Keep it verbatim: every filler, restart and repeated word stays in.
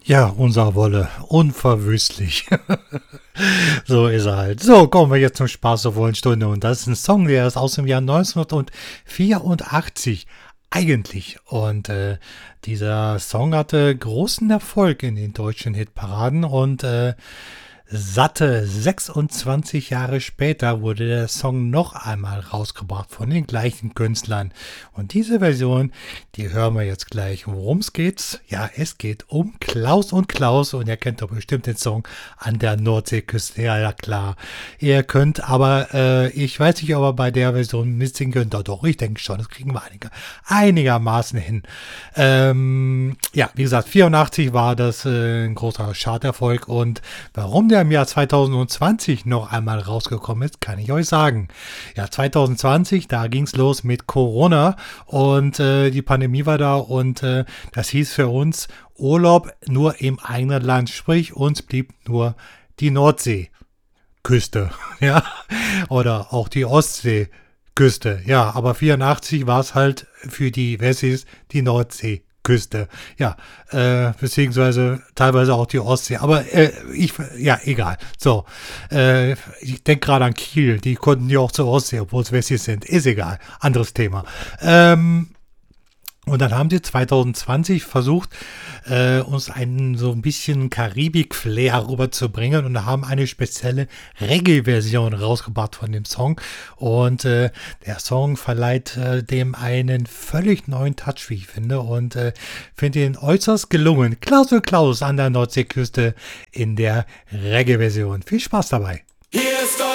Ja, unser Wolle. Unverwüstlich. So ist er halt. So, kommen wir jetzt zum Spaß der vollen Stunde. Und das ist ein Song, der ist aus dem Jahr neunzehnhundertvierundachtzig. Eigentlich. Und äh, dieser Song hatte großen Erfolg in den deutschen Hitparaden. Und äh, satte sechsundzwanzig Jahre später wurde der Song noch einmal rausgebracht von den gleichen Künstlern. Und diese Version, die hören wir jetzt gleich. Worum es geht? Ja, es geht um Klaus und Klaus. Und ihr kennt doch bestimmt den Song An der Nordseeküste. Ja, ja, klar. Ihr könnt, aber äh, ich weiß nicht, ob ihr bei der Version mitsingen könnt. Doch, doch, ich denke schon. Das kriegen wir einige, einigermaßen hin. Ähm, ja, wie gesagt, vierundachtzig war das äh, ein großer Charterfolg. Und warum der im Jahr zweitausendzwanzig noch einmal rausgekommen ist, kann ich euch sagen. Ja, zweitausendzwanzig, da ging es los mit Corona und äh, die Pandemie war da und äh, das hieß für uns Urlaub nur im eigenen Land, sprich uns blieb nur die Nordseeküste, ja, oder auch die Ostseeküste, ja, aber vierundachtzig war es halt für die Wessis die Nordsee. Küste, ja, äh, beziehungsweise teilweise auch die Ostsee, aber äh, ich, ja, egal. So, äh, ich denke gerade an Kiel, die konnten ja auch zur Ostsee, obwohl es Wessis sind, ist egal, anderes Thema. Ähm, Und dann haben sie zweitausendzwanzig versucht, äh, uns einen so ein bisschen Karibik-Flair rüberzubringen und haben eine spezielle Reggae-Version rausgebracht von dem Song. Und äh, der Song verleiht äh, dem einen völlig neuen Touch, wie ich finde. Und äh, finde ihn äußerst gelungen. Klaus und Klaus an der Nordseeküste in der Reggae-Version. Viel Spaß dabei.